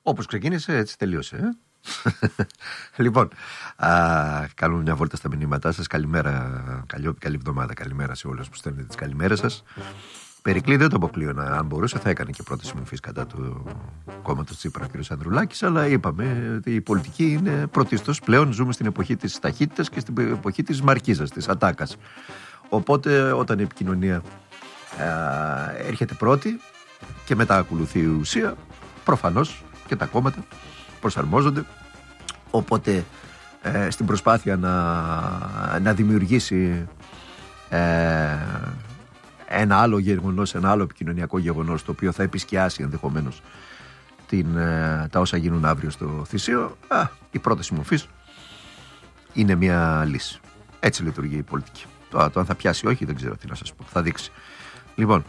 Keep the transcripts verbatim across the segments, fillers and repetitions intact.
Όπως ξεκίνησε, έτσι τελείωσε. Ε? Λοιπόν, α, κάνουμε μια βόλτα στα μηνύματά σας. Καλημέρα, καλή, καλή εβδομάδα. Καλημέρα σε όλους που στέλνετε τις καλημέρες σας. Περικλή δεν το αποκλείω, να, αν μπορούσε θα έκανε και πρώτη συμμορφής κατά του κόμματος Τσίπρα κ. Ανδρουλάκης, αλλά είπαμε ότι η πολιτική είναι πρωτίστως. Πλέον ζούμε στην εποχή της ταχύτητας και στην εποχή της μαρκίζας, της ατάκας. Οπότε όταν η επικοινωνία α, έρχεται πρώτη και μετά ακολουθεί η ουσία, προφανώς και τα κόμματα προσαρμόζονται. Οπότε ε, στην προσπάθεια να, να δημιουργήσει ε, ένα άλλο γεγονός, ένα άλλο επικοινωνιακό γεγονός, το οποίο θα επισκιάσει ενδεχομένως την, ε, τα όσα γίνουν αύριο στο Θησίο, α, η πρόταση μορφής είναι μια λύση. Έτσι λειτουργεί η πολιτική. Το, το αν θα πιάσει όχι δεν ξέρω τι να σας πω, θα δείξει. Λοιπόν,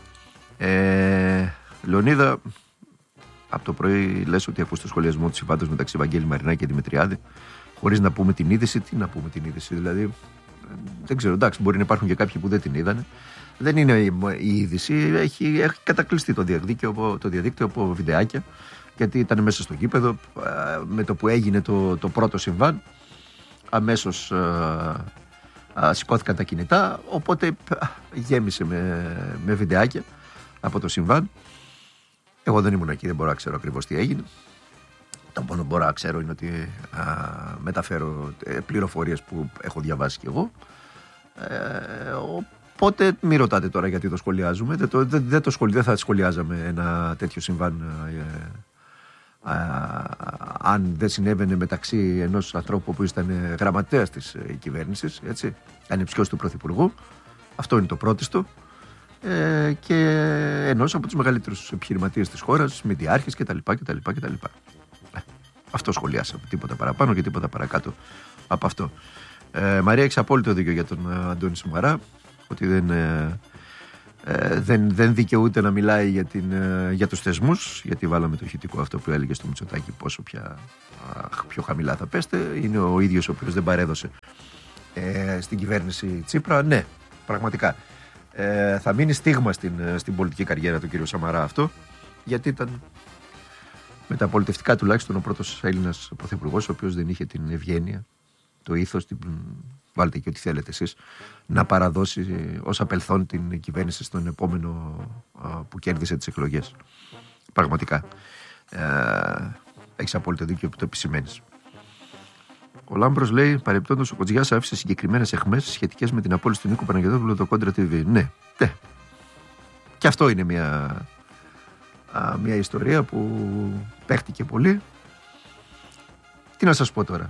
ε, Λεωνίδα, από το πρωί λες ότι ακούς το σχολιασμό του συμφάντως μεταξύ Βαγγέλη Μαρινάκη και Δημητριάδη, χωρίς να πούμε την είδηση. Τι να πούμε την είδηση, δηλαδή, δεν ξέρω, εντάξει, μπορεί να υπάρχουν και κάποιοι που δεν την είδανε. Δεν είναι η είδηση, έχει, έχει κατακλειστεί το διαδίκτυο, το διαδίκτυο από βιντεάκια, γιατί ήταν μέσα στο γήπεδο, με το που έγινε το, το πρώτο συμβάν, αμέσως α, α, σηκώθηκαν τα κινητά, οπότε α, γέμισε με, με βιντεάκια από το συμβάν. Εγώ δεν ήμουν εκεί, δεν μπορώ να ξέρω ακριβώς τι έγινε. Το μόνο που μπορώ να ξέρω είναι ότι α, μεταφέρω πληροφορίες που έχω διαβάσει κι εγώ. Ε, οπότε μην ρωτάτε τώρα γιατί το σχολιάζουμε. Δεν, το, δεν, δεν, το σχολι, δεν θα σχολιάζαμε ένα τέτοιο συμβάν ε, ε, αν δεν συνέβαινε μεταξύ ενός ανθρώπου που ήταν γραμματέας της ε, κυβέρνησης, έτσι, ανεψιός του Πρωθυπουργού. Αυτό είναι το πρώτιστο. Ε, και ενός από τους μεγαλύτερους επιχειρηματίες της χώρας, μηντιάρχες κτλ. κτλ, κτλ. Ε, αυτό σχολιάσαμε, τίποτα παραπάνω και τίποτα παρακάτω από αυτό. Ε, Μαρία, έχεις απόλυτο δίκιο για τον ε, Αντώνη Σουμαρά, ότι δεν, ε, ε, δεν, δεν δικαιούται να μιλάει για, την, ε, για τους θεσμούς, γιατί βάλαμε το ηχητικό αυτό που έλεγε στο Μητσοτάκη πόσο πια, α, πιο χαμηλά θα πέστε. Είναι ο ίδιος ο οποίος δεν παρέδωσε ε, στην κυβέρνηση Τσίπρα. Ναι, πραγματικά. Ε, θα μείνει στίγμα στην, στην πολιτική καριέρα του κ. Σαμαρά αυτό, γιατί ήταν με τα πολιτευτικά τουλάχιστον ο πρώτος Έλληνας πρωθυπουργός ο οποίος δεν είχε την ευγένεια, το ήθος, την, βάλτε και ό,τι θέλετε εσείς, να παραδώσει ως απελθόν την κυβέρνηση στον επόμενο α, που κέρδισε τις εκλογές. Πραγματικά ε, έχεις απόλυτο δίκιο που το επισημαίνεις. Ο Λάμπρος λέει, παρεπτόντως, ο Κοτζιάς άφησε συγκεκριμένες αιχμές σχετικές με την απόλυση του Νίκου Παναγιωτόπουλου το Κόντρα τι βι. Ναι, ναι. Και αυτό είναι μια, α, μια ιστορία που παίχτηκε πολύ. Τι να σας πω τώρα.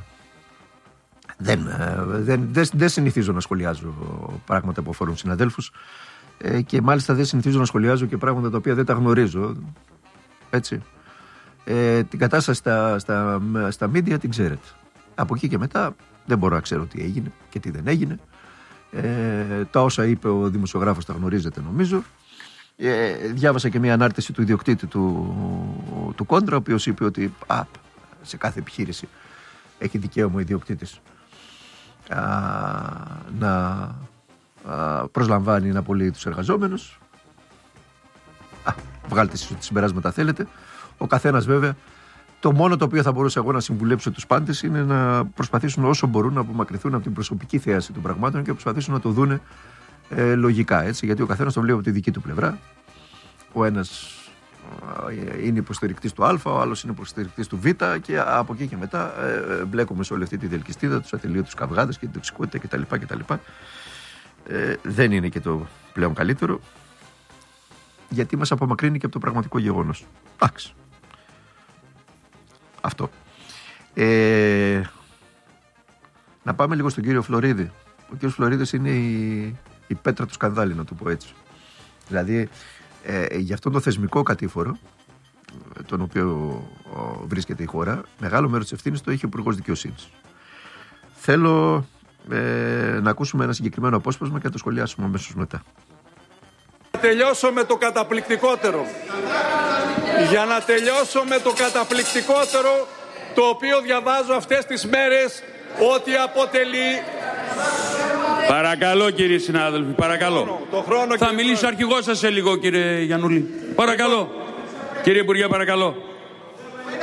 Δεν, δεν, δεν, δεν συνηθίζω να σχολιάζω πράγματα που αφορούν συναδέλφους ε, και μάλιστα δεν συνηθίζω να σχολιάζω και πράγματα τα οποία δεν τα γνωρίζω. Έτσι. Ε, την κατάσταση στα, στα, στα media την ξέρετε. Από εκεί και μετά δεν μπορώ να ξέρω τι έγινε και τι δεν έγινε. Ε, τα όσα είπε ο δημοσιογράφος τα γνωρίζετε νομίζω. Ε, διάβασα και μια ανάρτηση του ιδιοκτήτη του, του Κόντρα, ο οποίος είπε ότι α, σε κάθε επιχείρηση έχει δικαίωμα ο ιδιοκτήτης α, να α, προσλαμβάνει, να απολύει τους εργαζόμενους. Α, βγάλτε εσείς ό,τι συμπεράσματα θέλετε. Ο καθένας βέβαια. Το μόνο το οποίο θα μπορούσα εγώ να συμβουλέψω τους πάντες είναι να προσπαθήσουν όσο μπορούν να απομακρυνθούν από την προσωπική θέαση των πραγμάτων και να προσπαθήσουν να το δούνε ε, λογικά. Έτσι, γιατί ο καθένας το βλέπει από τη δική του πλευρά. Ο ένας ε, είναι υποστηρικτής του Α, ο άλλος είναι υποστηρικτής του Β και από εκεί και μετά ε, μπλέκουμε σε όλη αυτή τη διελκυστίδα, τους ατελείωτους καυγάδες και την τοξικότητα κτλ. κτλ. Ε, δεν είναι και το πλέον καλύτερο, γιατί μας απομακρύνει και από το πραγματικό γεγονός. Εντάξει. Αυτό. Ε, να πάμε λίγο στον κύριο Φλωρίδη. Ο κύριος Φλωρίδης είναι η, η πέτρα του σκανδάλι, να το πω έτσι. Δηλαδή, ε, για αυτόν τον θεσμικό κατήφορο, τον οποίο ο, βρίσκεται η χώρα, μεγάλο μέρος της ευθύνης το έχει ο Υπουργός Δικαιοσύνης. Θέλω ε, να ακούσουμε ένα συγκεκριμένο απόσπασμα και να το σχολιάσουμε αμέσως μετά. Να τελειώσω με το καταπληκτικότερο. Για να τελειώσω με το καταπληκτικότερο, το οποίο διαβάζω αυτές τις μέρες, ότι αποτελεί... Παρακαλώ κύριε συνάδελφοι, παρακαλώ. Το χρόνο, θα κύριε... μιλήσει ο αρχηγός σας σε λίγο κύριε Γιαννούλη. Παρακαλώ. Κύριε Υπουργέ, παρακαλώ.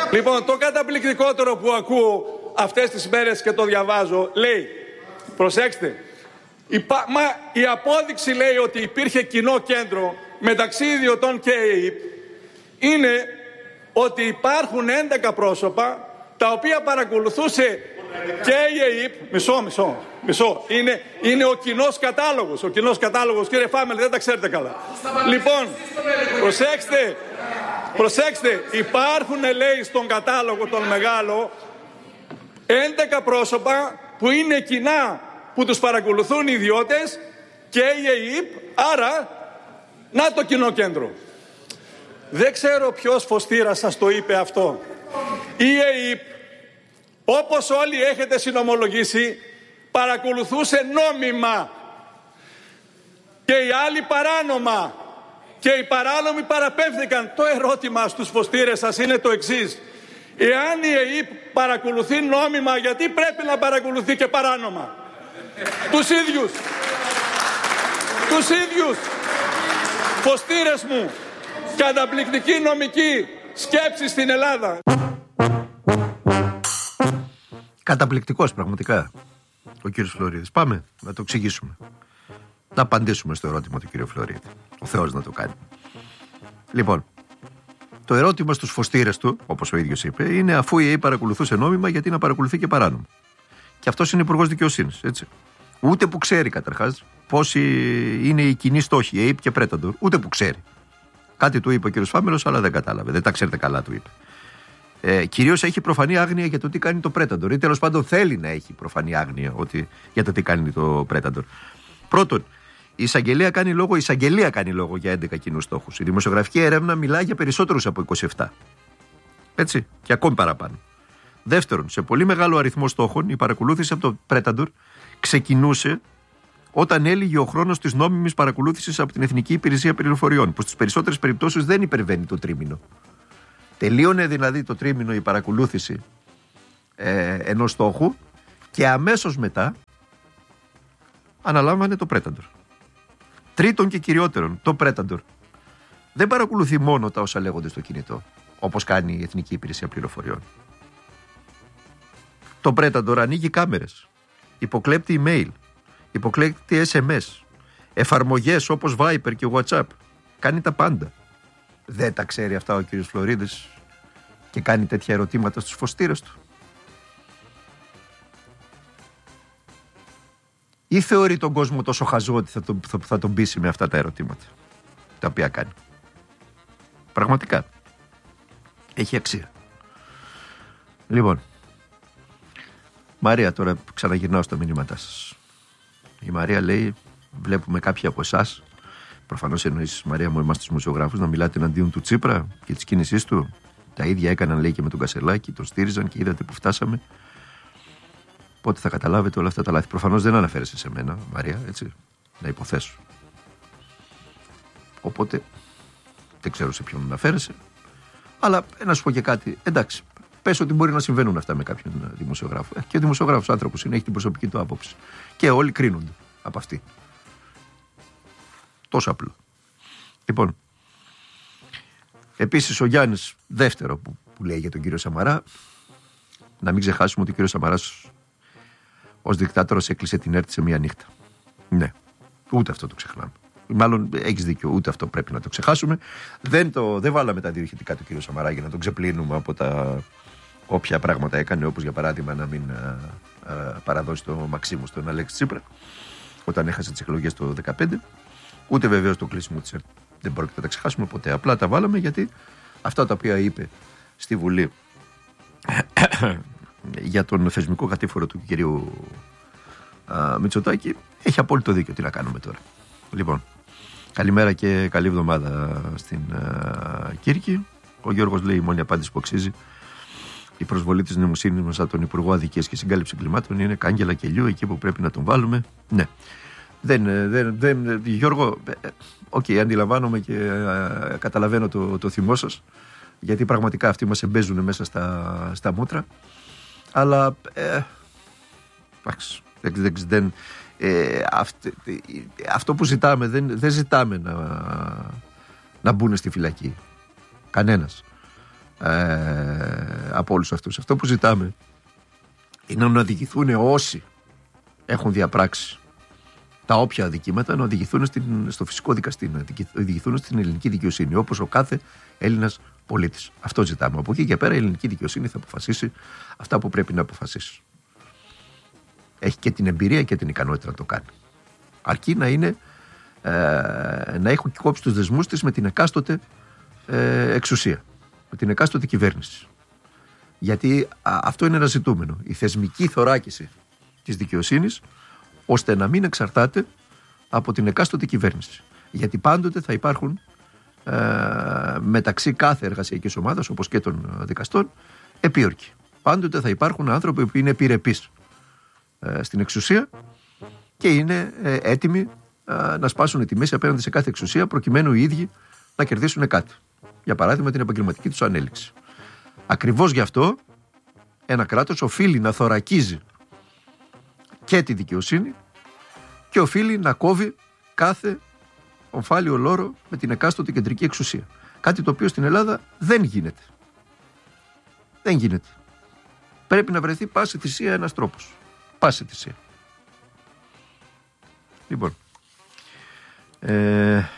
Λοιπόν, το καταπληκτικότερο που ακούω αυτές τις μέρες και το διαβάζω, λέει, προσέξτε, η, μα, η απόδειξη λέει ότι υπήρχε κοινό κέντρο μεταξύ ιδιωτών και ΕΕΠ είναι ότι υπάρχουν έντεκα πρόσωπα τα οποία παρακολουθούσε και η ΕΕΠ, μισό, μισό, μισό, είναι, είναι ο κοινός κατάλογος, ο κοινός κατάλογος, κύριε Φάμελ, δεν τα ξέρετε καλά. Λοιπόν, προσέξτε, προσέξτε, υπάρχουν, λέει, στον κατάλογο τον μεγάλο έντεκα πρόσωπα που είναι κοινά, που τους παρακολουθούν οι ιδιώτες και η ΕΕΠ, άρα να το κοινό κέντρο. Δεν ξέρω ποιος φωστήρας σας το είπε αυτό. Η ΕΕΠ, όπως όλοι έχετε συνομολογήσει, παρακολουθούσε νόμιμα και οι άλλοι παράνομα και οι παράνομοι παραπέμφθηκαν. Το ερώτημα στους φωστήρες σας είναι το εξής: εάν η ΕΕΠ παρακολουθεί νόμιμα, γιατί πρέπει να παρακολουθεί και παράνομα? Τους ίδιους τους ίδιους φωστήρες μου, καταπληκτική νομική σκέψη στην Ελλάδα. Καταπληκτικός πραγματικά ο κύριος Φλωρίδης. Πάμε να το εξηγήσουμε, να απαντήσουμε στο ερώτημα του κύριου Φλωρίδη. Ο Θεός να το κάνει. Λοιπόν, το ερώτημα στους φωστήρες του, όπως ο ίδιος είπε, είναι αφού η ΕΕΠ παρακολουθούσε νόμιμα, γιατί να παρακολουθεί και παράνομα? Και αυτός είναι υπουργός δικαιοσύνης, έτσι. Ούτε που ξέρει καταρχάς πόσοι είναι οι κοινοί στόχοι, η ΕΕΠ και Πρέταντορ. Ούτε που ξέρει. Κάτι του είπε ο κύριος Φάμελος, αλλά δεν κατάλαβε. Δεν τα ξέρετε καλά, του είπε. Ε, κυρίως έχει προφανή άγνοια για το τι κάνει το Πρέταντορ, ή τέλος πάντων θέλει να έχει προφανή άγνοια ότι, για το τι κάνει το Πρέταντορ. Πρώτον, η εισαγγελία κάνει λόγο, η εισαγγελία κάνει λόγο για έντεκα κοινούς στόχους. Η δημοσιογραφική έρευνα μιλάει για περισσότερους από είκοσι επτά. Έτσι, και ακόμη παραπάνω. Δεύτερον, σε πολύ μεγάλο αριθμό στόχων η παρακολούθηση από το Πρέταντορ ξεκινούσε όταν έλυγε ο χρόνος της νόμιμης παρακολούθησης από την Εθνική Υπηρεσία Πληροφοριών, που στις περισσότερες περιπτώσεις δεν υπερβαίνει το τρίμηνο. Τελείωνε δηλαδή το τρίμηνο η παρακολούθηση ε, ενός στόχου και αμέσως μετά αναλάμβανε το Πρέταντορ. Τρίτον και κυριότερον, το Πρέταντορ δεν παρακολουθεί μόνο τα όσα λέγονται στο κινητό, όπως κάνει η Εθνική Υπηρεσία Πληροφοριών. Το Πρέταντορ ανοίγει κάμερες, υποκλέπτει email, υποκλέπτει ες εμ ες, εφαρμογές όπως Viber και WhatsApp. Κάνει τα πάντα. Δεν τα ξέρει αυτά ο κύριος Φλωρίδης και κάνει τέτοια ερωτήματα στους φωστήρες του? Ή θεωρεί τον κόσμο τόσο χαζό ότι θα τον, θα, θα τον πείσει με αυτά τα ερωτήματα τα οποία κάνει? Πραγματικά έχει αξία. Λοιπόν, Μαρία, τώρα ξαναγυρνάω στα μηνύματά σας. Η Μαρία λέει: βλέπουμε κάποιοι από εσάς, προφανώς εννοείς, Μαρία μου, εμάς τους δημοσιογράφους, να μιλάτε εναντίον του Τσίπρα και της κίνησής του. Τα ίδια έκαναν, λέει, και με τον Κασελάκη, τον στήριζαν και είδατε που φτάσαμε. Πότε θα καταλάβετε όλα αυτά τα λάθη? Προφανώς δεν αναφέρεσαι σε μένα, Μαρία, έτσι, να υποθέσω. Οπότε δεν ξέρω σε ποιον αναφέρεσαι, αλλά να σου πω και κάτι. Εντάξει, πες ότι μπορεί να συμβαίνουν αυτά με κάποιον δημοσιογράφο. Και ο δημοσιογράφος άνθρωπος είναι, έχει την προσωπική του άποψη. Και όλοι κρίνονται από αυτή. Τόσο απλό. Λοιπόν, επίσης ο Γιάννης, δεύτερο που, που λέει για τον κύριο Σαμαρά, να μην ξεχάσουμε ότι ο κύριος Σαμαράς ως δικτάτορας έκλεισε την ΕΡΤ σε μία νύχτα. Ναι, ούτε αυτό το ξεχνάμε. Μάλλον έχεις δίκιο, ούτε αυτό πρέπει να το ξεχάσουμε. Δεν, το, δεν βάλαμε τα διοικητικά του κύριου Σαμαρά για να τον ξεπλύνουμε από τα όποια πράγματα έκανε, όπως για παράδειγμα να μην α, α, παραδώσει το Μαξίμου στον Αλέξη Τσίπρα όταν έχασε τις εκλογές το δύο χιλιάδες δεκαπέντε. Ούτε βεβαίως το κλείσιμο της ΕΡΤ δεν πρόκειται να τα ξεχάσουμε ποτέ. Απλά τα βάλαμε γιατί αυτά τα οποία είπε στη Βουλή για τον θεσμικό κατήφορο του κυρίου α, Μητσοτάκη, έχει απόλυτο δίκιο. Τι να κάνουμε τώρα? Λοιπόν, καλημέρα και καλή εβδομάδα στην α, Κύρκη. Ο Γιώργος λέει: η μόνη απάντηση που αξίζει η προσβολή της νοημοσύνης μας από τον Υπουργό Αδικίας και Συγκάλυψη Κλιμάτων είναι κάγκελα κελιού, εκεί που πρέπει να τον βάλουμε. Ναι. Δεν, δεν, δεν, Γιώργο, οκ, okay, αντιλαμβάνομαι και α, καταλαβαίνω το, το θυμό σας, γιατί πραγματικά αυτοί μας εμπέζουν μέσα στα, στα μούτρα, αλλά ε, δεν, δεν, ε, αυτό, αυτό που ζητάμε δεν, δεν ζητάμε να, να μπουν στη φυλακή κανένας, ε, από όλους αυτούς. Αυτό που ζητάμε είναι να οδηγηθούν όσοι έχουν διαπράξει τα όποια αδικήματα, να οδηγηθούν στην, στο φυσικό δικαστή, να οδηγηθούν στην ελληνική δικαιοσύνη, όπως ο κάθε Έλληνας πολίτης. Αυτό ζητάμε. Από εκεί και πέρα η ελληνική δικαιοσύνη θα αποφασίσει αυτά που πρέπει να αποφασίσει. Έχει και την εμπειρία και την ικανότητα να το κάνει. Αρκεί να είναι ε, να έχει κόψει τους δεσμούς της με την εκάστοτε ε, εξουσία, με την εκάστοτε κυβέρνηση. Γιατί α, αυτό είναι ένα ζητούμενο. Η θεσμική θωράκιση της δικαιοσύνης, ώστε να μην εξαρτάται από την εκάστοτε κυβέρνηση. Γιατί πάντοτε θα υπάρχουν ε, μεταξύ κάθε εργασιακής ομάδας, όπως και των δικαστών, επίορκοι. Πάντοτε θα υπάρχουν άνθρωποι που είναι επιρρεπείς ε, στην εξουσία και είναι ε, έτοιμοι ε, να σπάσουν τη μέση απέναντι σε κάθε εξουσία, προκειμένου οι ίδιοι να κερδίσουν κάτι. Για παράδειγμα, την επαγγελματική τους ανέλυξη. Ακριβώς γι' αυτό ένα κράτος οφείλει να θωρακίζει και τη δικαιοσύνη και οφείλει να κόβει κάθε ομφάλιο λόρο με την εκάστοτε κεντρική εξουσία. Κάτι το οποίο στην Ελλάδα δεν γίνεται. Δεν γίνεται. Πρέπει να βρεθεί πάση θυσία ένας τρόπος. Πάση θυσία. Λοιπόν. Ε,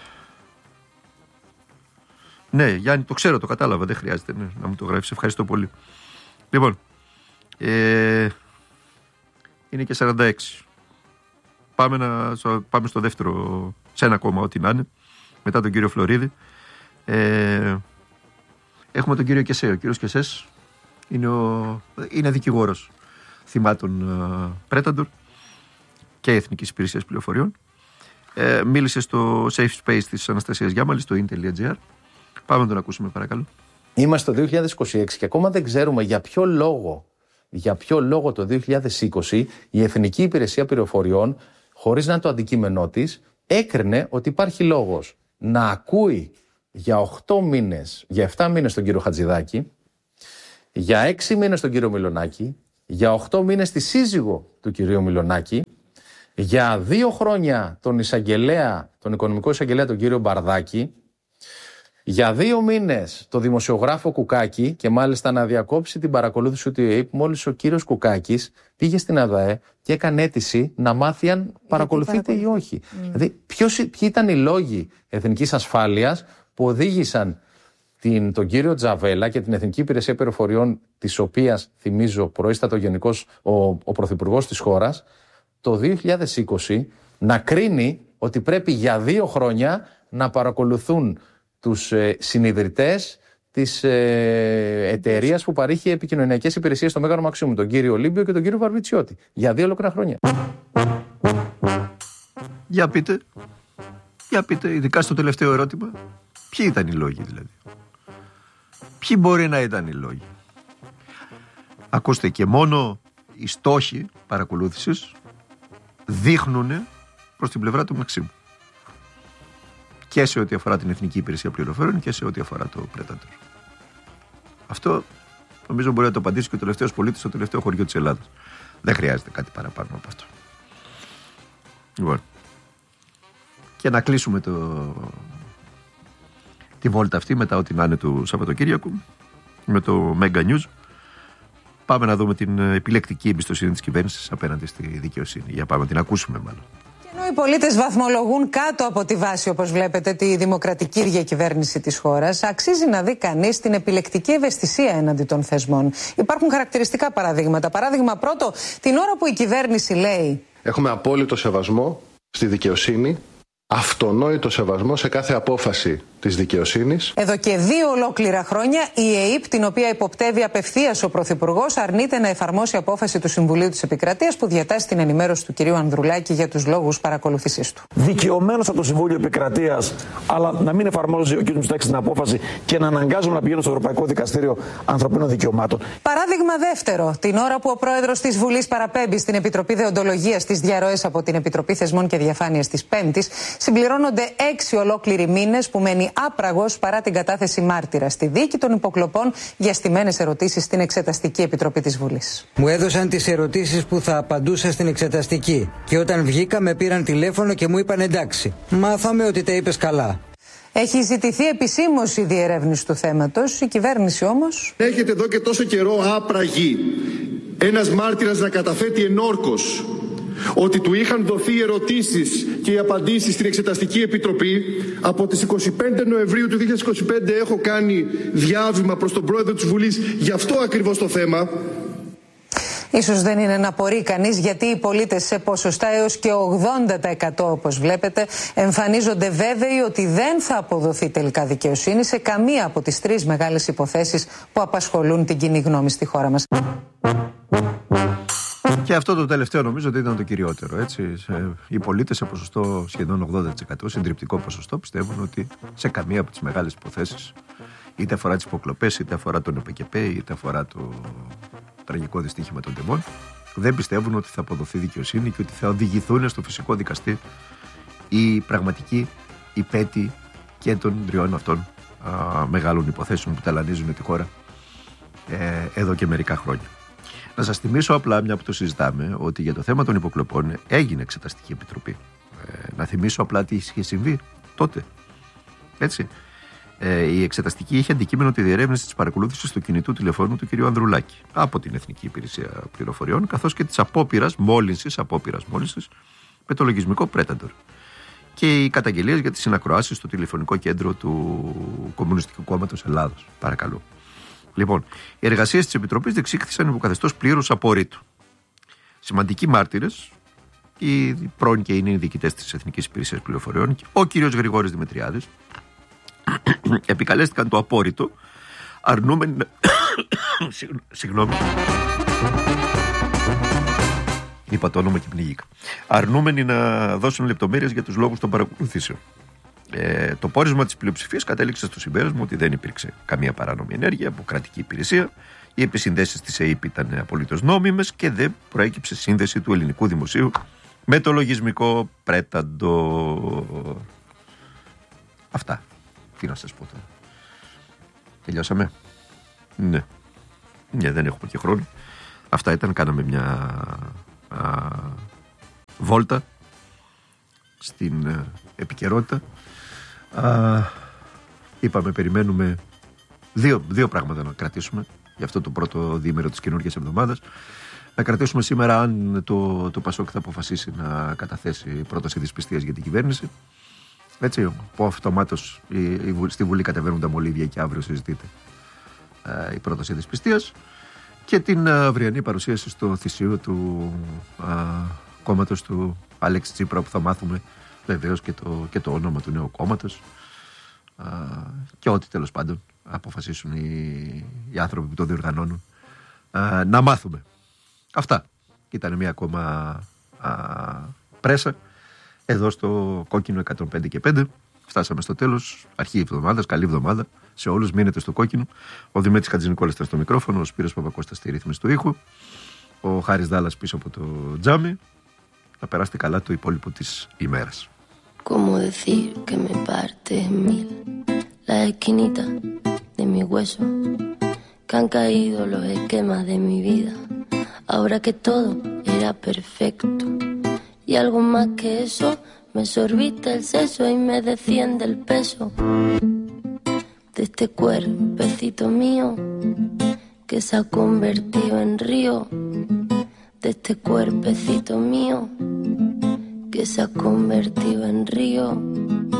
ναι, Γιάννη, το ξέρω, το κατάλαβα. Δεν χρειάζεται ναι, να μου το γράψεις. Ευχαριστώ πολύ. Λοιπόν. Ε, είναι και σαράντα έξι. Πάμε, να, πάμε στο δεύτερο, σε ένα κόμμα, ό,τι να είναι, μετά τον κύριο Φλωρίδη. Ε, έχουμε τον κύριο Κεσέ. Ο κύριος Κεσές είναι, ο, είναι δικηγόρος θυμάτων uh, Πρέταντορ και Εθνικής Υπηρεσίας Πληροφοριών. Ε, μίλησε στο Safe Space της Αναστασίας Γιάμαλης, στο in τελεία gr. Πάμε να τον ακούσουμε, παρακαλώ. Είμαστε το δύο χιλιάδες είκοσι έξι και ακόμα δεν ξέρουμε για ποιο λόγο, για ποιο λόγο το δύο χιλιάδες είκοσι η Εθνική Υπηρεσία Πληροφοριών, χωρίς να είναι το αντικείμενό της, έκρινε ότι υπάρχει λόγος να ακούει για οκτώ μήνες, για επτά μήνες τον κύριο Χατζηδάκη, για έξι μήνες τον κύριο Μιλονάκη, για οκτώ μήνες τη σύζυγο του κυρίου Μιλονάκη, για δύο χρόνια τον εισαγγελέα, τον οικονομικό εισαγγελέα τον κύριο Μπαρδάκη, για δύο μήνες το δημοσιογράφο Κουκάκη και μάλιστα να διακόψει την παρακολούθηση του ΕΕΠ μόλις ο κύριος Κουκάκης πήγε στην ΑΔΑΕ και έκανε αίτηση να μάθει αν παρακολουθείται ή όχι. Mm. Δηλαδή ποιος, ποιοι ήταν οι λόγοι εθνικής ασφάλειας που οδήγησαν την, τον κύριο Τζαβέλα και την Εθνική Υπηρεσία Πληροφοριών, της οποίας, θυμίζω, προείσταται ο γενικός, ο, ο πρωθυπουργός της χώρας, το δύο χιλιάδες είκοσι να κρίνει ότι πρέπει για δύο χρόνια να παρακολουθούν τους ε, συνιδρυτές της ε, εταιρείας που παρήχε επικοινωνιακές υπηρεσίες στο Μέγαρο Μαξίμου, τον κύριο Ολύμπιο και τον κύριο Βαρβιτσιώτη, για δύο ολόκληρα χρόνια. Για πείτε, για πείτε, ειδικά στο τελευταίο ερώτημα, ποιοι ήταν οι λόγοι δηλαδή. Ποιοι μπορεί να ήταν οι λόγοι. Ακούστε, και μόνο οι στόχοι παρακολούθησης δείχνουν προς την πλευρά του Μαξίμου. Και σε ό,τι αφορά την Εθνική Υπηρεσία Πληροφοριών και σε ό,τι αφορά το Πρέταντορ. Αυτό νομίζω μπορεί να το απαντήσει και ο τελευταίος πολίτης στο τελευταίο χωριό της Ελλάδας. Δεν χρειάζεται κάτι παραπάνω από αυτό. Λοιπόν. Και να κλείσουμε το... τη βόλτα αυτή μετά ό,τι να είναι του Σαββατοκύριακου με το Mega News. Πάμε να δούμε την επιλεκτική εμπιστοσύνη της κυβέρνησης απέναντι στη δικαιοσύνη. Για πάμε να την ακούσουμε μάλλον. Ενώ οι πολίτες βαθμολογούν κάτω από τη βάση, όπως βλέπετε, τη δημοκρατική διακυβέρνηση της χώρας, αξίζει να δει κανείς την επιλεκτική ευαισθησία έναντι των θεσμών. Υπάρχουν χαρακτηριστικά παραδείγματα. Παράδειγμα πρώτο, την ώρα που η κυβέρνηση λέει: έχουμε απόλυτο σεβασμό στη δικαιοσύνη, αυτονόητο σεβασμό σε κάθε απόφαση της δικαιοσύνης. Εδώ και δύο ολόκληρα χρόνια η ΕΕΠ, την οποία υποπτεύει απευθείας ο Πρωθυπουργός, αρνείται να εφαρμόσει απόφαση του Συμβουλίου της Επικρατείας που διατάσσει την ενημέρωση του κυρίου Ανδρουλάκη για τους λόγους παρακολούθησής του. Δικαιωμένος από το Συμβούλιο Επικρατείας, αλλά να μην εφαρμόζει ο κ. Μητσοτάκης την απόφαση και να αναγκάζουν να πηγαίνουν στο Ευρωπαϊκό Δικαστήριο Ανθρωπίνων Δικαιωμάτων. Παράδειγμα δεύτερο, την ώρα που ο πρόεδρος της Βουλής παραπέμπει στην Επιτροπή Δεοντολογίας τις διαρροές από την Επιτροπή Θεσμών και Διαφάνειας της Πέμπτης, συμπληρώνονται έξι ολόκληροι μήνες που μένει άπραγος παρά την κατάθεση μάρτυρα στη δίκη των υποκλοπών για στημένες ερωτήσεις στην Εξεταστική Επιτροπή της Βουλής. Μου έδωσαν τις ερωτήσεις που θα απαντούσα στην Εξεταστική και όταν βγήκα με πήραν τηλέφωνο και μου είπαν εντάξει, μάθαμε ότι τα είπες καλά. Έχει ζητηθεί επισήμως η διερεύνηση του θέματος. Η κυβέρνηση όμως έχετε εδώ και τόσο καιρό άπραγη ένας μάρτυρας να καταθέτει ενόρκως ότι του είχαν δοθεί ερωτήσεις και οι απαντήσεις στην Εξεταστική Επιτροπή. Από τις είκοσι πέντε Νοεμβρίου του δύο χιλιάδες είκοσι πέντε έχω κάνει διάβημα προς τον Πρόεδρο της Βουλής για αυτό ακριβώς το θέμα. Ίσως δεν είναι να απορεί κανείς γιατί οι πολίτες σε ποσοστά έως και ογδόντα τοις εκατό όπως βλέπετε εμφανίζονται βέβαιοι ότι δεν θα αποδοθεί τελικά δικαιοσύνη σε καμία από τις τρεις μεγάλες υποθέσεις που απασχολούν την κοινή γνώμη στη χώρα μας. Και αυτό το τελευταίο νομίζω ότι ήταν το κυριότερο. Έτσι. Οι πολίτες σε ποσοστό σχεδόν ογδόντα τοις εκατό, συντριπτικό ποσοστό, πιστεύουν ότι σε καμία από τις μεγάλες υποθέσεις, είτε αφορά τις υποκλοπές, είτε αφορά τον ΕΠΚΠ, είτε αφορά το τραγικό δυστύχημα των τιμών, δεν πιστεύουν ότι θα αποδοθεί δικαιοσύνη και ότι θα οδηγηθούν στο φυσικό δικαστή οι πραγματικοί υπέτειοι και των τριών αυτών α, μεγάλων υποθέσεων που ταλανίζουν τη χώρα ε, εδώ και μερικά χρόνια. Να σας θυμίσω απλά, μια που το συζητάμε, ότι για το θέμα των υποκλοπών έγινε εξεταστική επιτροπή. Ε, να θυμίσω απλά τι είχε συμβεί τότε. Έτσι. Ε, η εξεταστική είχε αντικείμενο τη διερεύνηση της παρακολούθησης του κινητού τηλεφώνου του κ. Ανδρουλάκη από την Εθνική Υπηρεσία Πληροφοριών, καθώς και της απόπειρας μόλυνσης, απόπειρας μόλυνσης με το λογισμικό Predator. Και οι καταγγελίες για τις συνακροάσεις στο τηλεφωνικό κέντρο του Κομμουνιστικού Κόμματος Ελλάδος. Παρακαλώ. Λοιπόν, οι εργασίες της Επιτροπής διεξήχθησαν υπό καθεστώς πλήρους απορρίτου. Σημαντικοί μάρτυρες, οι πρώην και είναι οι διοικητές της Εθνικής Υπηρεσίας Πληροφοριών, ο κ. Γρηγόρης Δημητριάδης, επικαλέστηκαν το απόρριτο, αρνούμενοι. Συγγνώμη. Είπα το όνομα και πνιγήκα. Αρνούμενοι να δώσουν λεπτομέρειες για τους λόγους των παρακολουθήσεων. Ε, το πόρισμα της πλειοψηφίας κατέληξε στο συμπέρασμα ότι δεν υπήρξε καμία παράνομη ενέργεια από κρατική υπηρεσία. Οι επισυνδέσεις της ΕΕΠ ήταν απολύτως νόμιμες και δεν προέκυψε σύνδεση του ελληνικού δημοσίου με το λογισμικό Πρέταντο. Αυτά. Τι να σας πω τώρα. Τελειώσαμε. Ναι. Ναι, δεν έχουμε και χρόνο. Αυτά ήταν, κάναμε μια α, βόλτα στην α, επικαιρότητα. Α, είπαμε, περιμένουμε δύο, δύο πράγματα να κρατήσουμε για αυτό το πρώτο διήμερο της καινούργιας εβδομάδας. Να κρατήσουμε σήμερα αν το, το Πασόκ θα αποφασίσει να καταθέσει πρόταση δυσπιστίας για την κυβέρνηση. Έτσι, που αυτομάτως η, η, στη Βουλή κατεβαίνουν τα μολύβια και αύριο συζητείται ε, η πρόταση δυσπιστίας, και την αυριανή παρουσίαση στο θυσίο του α, κόμματος του Αλέξη Τσίπρα, που θα μάθουμε βεβαίως και το, και το όνομα του νέου κόμματος α, και ό,τι τέλος πάντων αποφασίσουν οι, οι άνθρωποι που το διοργανώνουν α, να μάθουμε. Αυτά. Ήταν μια ακόμα α, πρέσα εδώ στο κόκκινο εκατόν πέντε και πέντε. Φτάσαμε στο τέλος. Αρχή εβδομάδας. Καλή εβδομάδα σε όλους. Μείνετε στο κόκκινο. Ο Δημήτρης Χατζηνικόλας ήταν στο μικρόφωνο. Ο Σπύρος Παπακώστας στη ρύθμιση του ήχου. Ο Χάρης Δάλλας πίσω από το τζάμι. Να περάσετε καλά το υπόλοιπο της ημέρας. Como decir que me parte en mil la esquinita de mi hueso, que han caído los esquemas de mi vida, ahora que todo era perfecto. Y algo más que eso, me sorbiste el seso y me desciende el peso de este cuerpecito mío que se ha convertido en río, de este cuerpecito mío que se ha convertido en río.